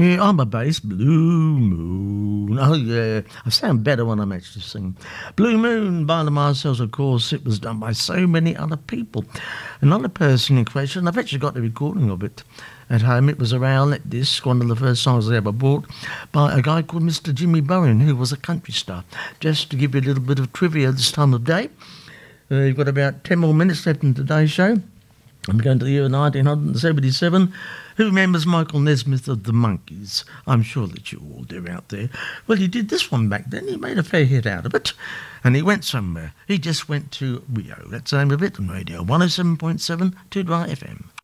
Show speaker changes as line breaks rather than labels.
Yeah, I'm a bass. Blue Moon. Oh, yeah. I sound better when I'm actually singing. Blue Moon by the Marcells, of course. It was done by so many other people. Another person in question, I've actually got the recording of it at home. It was around that disc, one of the first songs I ever bought, by a guy called Mr. Jimmy Bowen, who was a country star. Just to give you a little bit of trivia this time of day. You've got about 10 more minutes left in today's show. I'm going to the year 1977. Who remembers Michael Nesmith of the Monkees? I'm sure that you all do out there. Well, he did this one back then. He made a fair hit out of it. And he went somewhere. He just went to Rio. That's the name of it on radio. 107.7 2 FM.